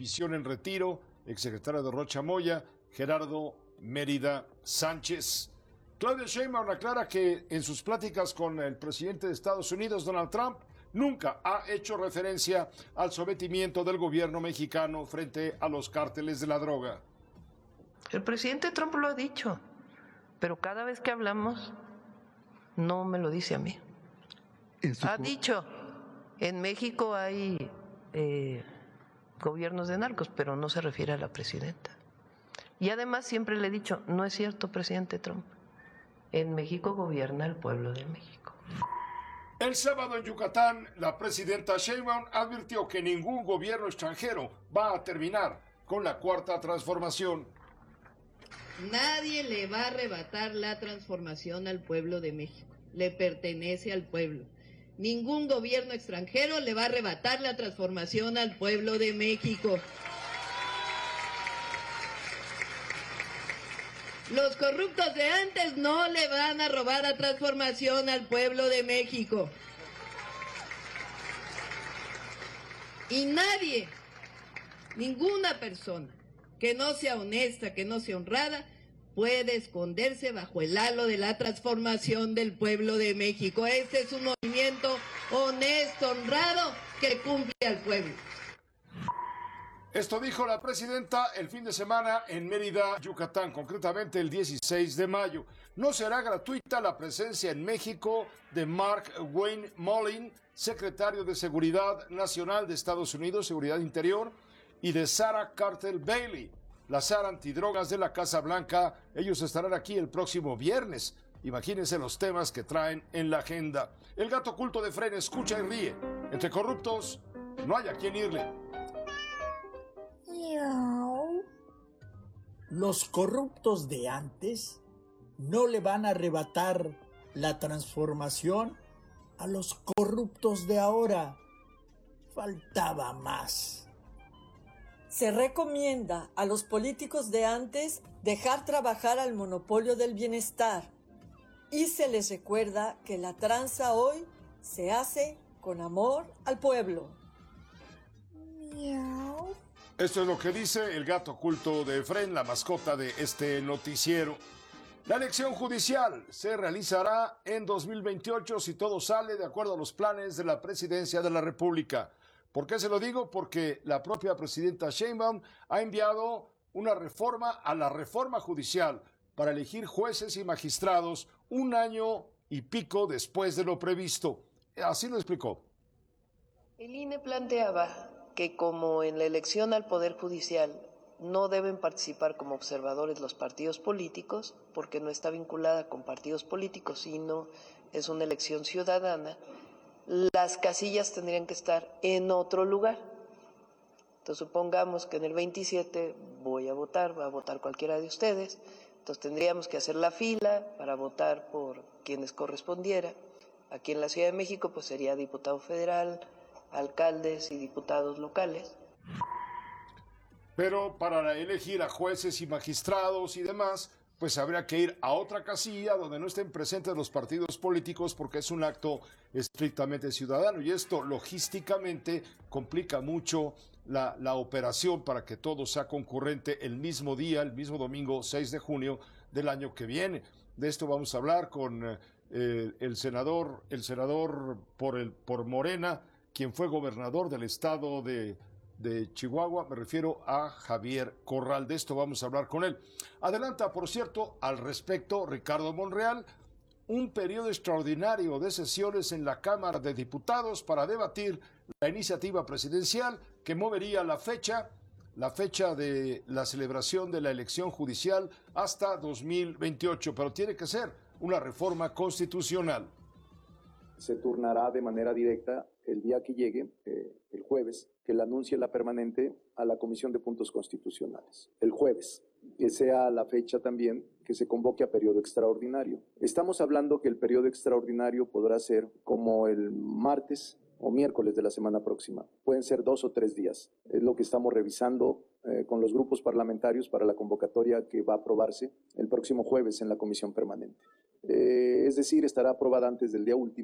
Visión en retiro, exsecretario de Rocha Moya, Gerardo Mérida Sánchez. Claudia Sheinbaum aclara que en sus pláticas con el presidente de Estados Unidos, Donald Trump, nunca ha hecho referencia al sometimiento del gobierno mexicano frente a los cárteles de la droga. El presidente Trump lo ha dicho, pero cada vez que hablamos no me lo dice a mí. Ha dicho, en México hay gobiernos de narcos, pero no se refiere a la presidenta. Y además siempre le he dicho, no es cierto, presidente Trump, en México gobierna el pueblo de México. El sábado en Yucatán, la presidenta Sheinbaum advirtió que ningún gobierno extranjero va a terminar con la Cuarta Transformación. Nadie le va a arrebatar la transformación al pueblo de México. Le pertenece al pueblo. Ningún gobierno extranjero le va a arrebatar la transformación al pueblo de México. Los corruptos de antes no le van a robar la transformación al pueblo de México. Y nadie, ninguna persona que no sea honesta, que no sea honrada, puede esconderse bajo el halo de la transformación del pueblo de México. Este es un movimiento honesto, honrado, que cumple al pueblo. Esto dijo la presidenta el fin de semana en Mérida, Yucatán, concretamente el 16 de mayo. No será gratuita la presencia en México de Mark Wayne Mullin, secretario de Seguridad Nacional de Estados Unidos, Seguridad Interior, y de Sarah Carter Bailey, la Sara antidrogas de la Casa Blanca. Ellos estarán aquí el próximo viernes. Imagínense los temas que traen en la agenda. El gato oculto de Fren escucha y ríe. Entre corruptos no hay a quien irle. Los corruptos de antes no le van a arrebatar la transformación a los corruptos de ahora. Faltaba más. Se recomienda a los políticos de antes dejar trabajar al monopolio del bienestar y se les recuerda que la tranza hoy se hace con amor al pueblo. Esto es lo que dice el gato oculto de Efren, la mascota de este noticiero. La elección judicial se realizará en 2028 si todo sale de acuerdo a los planes de la presidencia de la República. ¿Por qué se lo digo? Porque la propia presidenta Sheinbaum ha enviado una reforma a la reforma judicial para elegir jueces y magistrados un año y pico después de lo previsto. Así lo explicó. El INE planteaba que como en la elección al Poder Judicial no deben participar como observadores los partidos políticos, porque no está vinculada con partidos políticos, sino es una elección ciudadana, las casillas tendrían que estar en otro lugar. Entonces supongamos que en el 27 voy a votar, va a votar cualquiera de ustedes, entonces tendríamos que hacer la fila para votar por quienes correspondiera. Aquí en la Ciudad de México pues sería diputado federal, alcaldes y diputados locales. Pero para elegir a jueces y magistrados y demás, pues habría que ir a otra casilla donde no estén presentes los partidos políticos porque es un acto estrictamente ciudadano y esto logísticamente complica mucho la operación para que todo sea concurrente el mismo día, el mismo domingo 6 de junio del año que viene. De esto vamos a hablar con el senador por Morena, quien fue gobernador del estado de Chihuahua, me refiero a Javier Corral. De esto vamos a hablar con él. Adelanta, por cierto, al respecto, Ricardo Monreal, un periodo extraordinario de sesiones en la Cámara de Diputados para debatir la iniciativa presidencial que movería la fecha de la celebración de la elección judicial hasta 2028, pero tiene que ser una reforma constitucional. Se turnará de manera directa el día que llegue, el jueves, que le anuncie la permanente a la Comisión de Puntos Constitucionales. El jueves, que sea la fecha también que se convoque a periodo extraordinario. Estamos hablando que el periodo extraordinario podrá ser como el martes o miércoles de la semana próxima. Pueden ser 2 o 3 días. Es lo que estamos revisando con los grupos parlamentarios para la convocatoria que va a aprobarse el próximo jueves en la Comisión Permanente. Es decir, estará aprobada antes del día último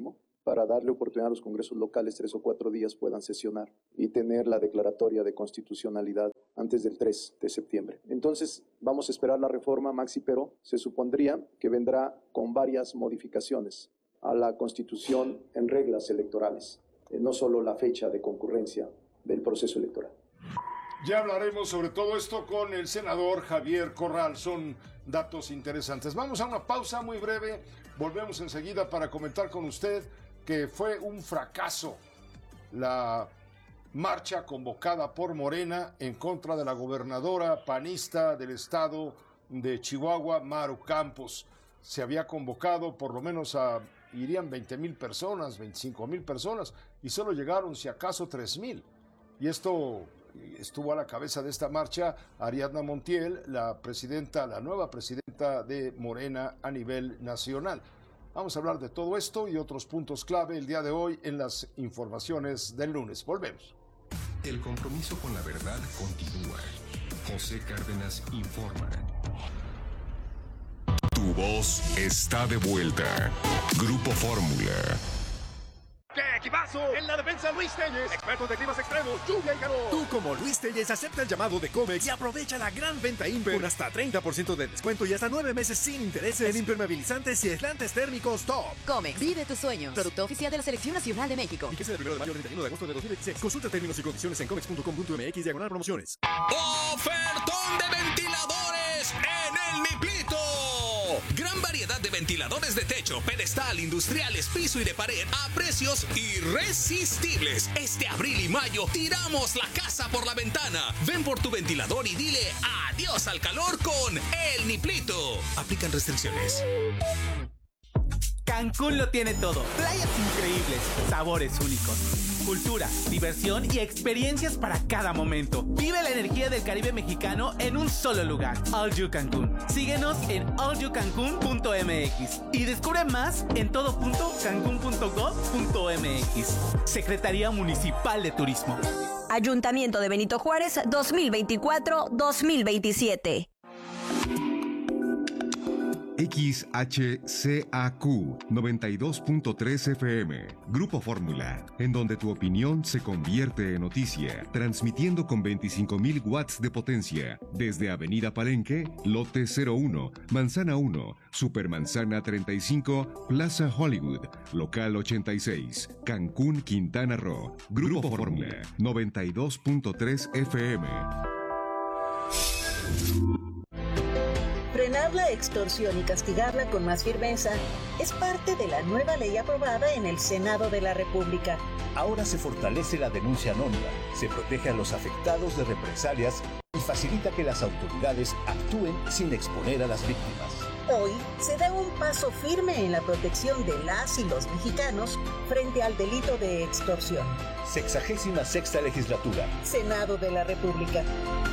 para darle oportunidad a los congresos locales 3 o 4 días puedan sesionar y tener la declaratoria de constitucionalidad antes del 3 de septiembre. Entonces, vamos a esperar la reforma, Maxi, pero se supondría que vendrá con varias modificaciones a la Constitución en reglas electorales, no solo la fecha de concurrencia del proceso electoral. Ya hablaremos sobre todo esto con el senador Javier Corral, son datos interesantes. Vamos a una pausa muy breve, volvemos enseguida para comentar con usted que fue un fracaso la marcha convocada por Morena en contra de la gobernadora panista del estado de Chihuahua, Maru Campos. Se había convocado por lo menos irían 20,000 personas, 25,000 personas, y solo llegaron si acaso 3,000. Y esto estuvo a la cabeza de esta marcha Ariadna Montiel, la nueva presidenta de Morena a nivel nacional. Vamos a hablar de todo esto y otros puntos clave el día de hoy en las informaciones del lunes. Volvemos. El compromiso con la verdad continúa. José Cárdenas informa. Tu voz está de vuelta. Grupo Fórmula. ¡Qué equipazo! En la defensa, Luis Telles, expertos de climas extremos, lluvia y calor. Tú, como Luis Telles, acepta el llamado de Comex y aprovecha la gran venta Imper con hasta 30% de descuento y hasta 9 meses sin intereses en impermeabilizantes y aislantes térmicos top. Comex, vive tus sueños. Producto oficial de la Selección Nacional de México. Fíjese del 1 de mayo al 31 de agosto de 2026. Consulta términos y condiciones en comex.com.mx/promociones. ¡Ofertón de ventiladores en el Niplito! Gran variedad de ventiladores de techo, pedestal, industriales, piso y de pared a precios irresistibles. Este abril y mayo tiramos la casa por la ventana. Ven por tu ventilador y dile adiós al calor con el Niplito. Aplican restricciones. Cancún lo tiene todo. Playas increíbles, sabores únicos, cultura, diversión y experiencias para cada momento. Vive la energía del Caribe mexicano en un solo lugar. All You Cancún. Síguenos en allyoucancun.mx y descubre más en todo.cancun.gov.mx. Secretaría Municipal de Turismo. Ayuntamiento de Benito Juárez 2024-2027. XHCAQ 92.3 FM, Grupo Fórmula, en donde tu opinión se convierte en noticia, transmitiendo con 25,000 watts de potencia, desde Avenida Palenque, Lote 01, Manzana 1, Supermanzana 35, Plaza Hollywood, Local 86, Cancún, Quintana Roo, Grupo Fórmula, 92.3 FM. Frenar la extorsión y castigarla con más firmeza es parte de la nueva ley aprobada en el Senado de la República. Ahora se fortalece la denuncia anónima, se protege a los afectados de represalias y facilita que las autoridades actúen sin exponer a las víctimas. Hoy se da un paso firme en la protección de las y los mexicanos frente al delito de extorsión. 66ª legislatura. Senado de la República.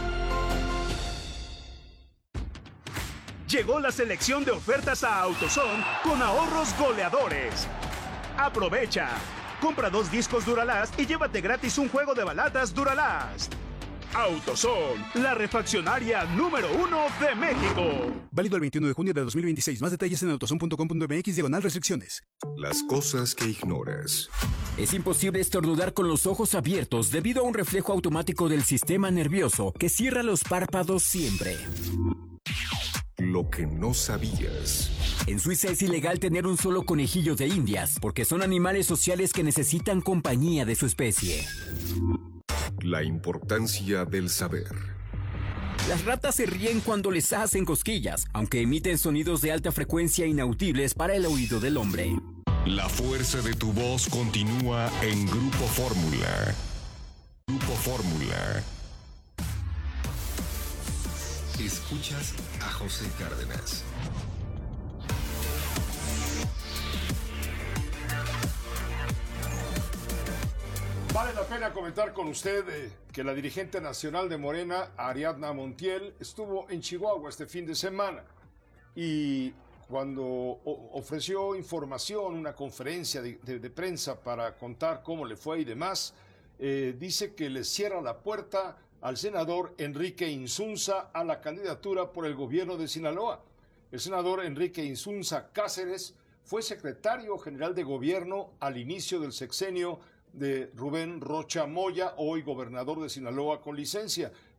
Llegó la selección de ofertas a AutoZone con ahorros goleadores. Aprovecha. Compra 2 discos Duralast y llévate gratis un juego de balatas Duralast. AutoZone, la refaccionaria número 1 de México. Válido el 21 de junio de 2026. Más detalles en autozone.com.mx/restricciones. Las cosas que ignoras. Es imposible estornudar con los ojos abiertos debido a un reflejo automático del sistema nervioso que cierra los párpados siempre. Lo que no sabías. En Suiza es ilegal tener un solo conejillo de indias porque son animales sociales que necesitan compañía de su especie. La importancia del saber. Las ratas se ríen cuando les hacen cosquillas, aunque emiten sonidos de alta frecuencia inaudibles para el oído del hombre. La fuerza de tu voz continúa en Grupo Fórmula. Grupo Fórmula. Escuchas a José Cárdenas. Vale la pena comentar con usted que la dirigente nacional de Morena, Ariadna Montiel, estuvo en Chihuahua este fin de semana y cuando ofreció información, una conferencia de prensa para contar cómo le fue y demás, dice que le cierra la puerta al senador Enrique Insunza a la candidatura por el gobierno de Sinaloa. El senador Enrique Insunza Cáceres fue secretario general de gobierno al inicio del sexenio de Rubén Rocha Moya, hoy gobernador de Sinaloa con licencia.